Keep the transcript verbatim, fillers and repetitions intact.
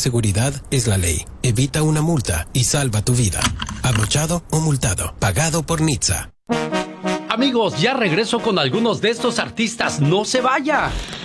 seguridad es la ley. Evita una multa y salva tu vida. Abrochado o multado. Pagado por N H T S A. Amigos, ya regreso con algunos de estos artistas. ¡No se vaya!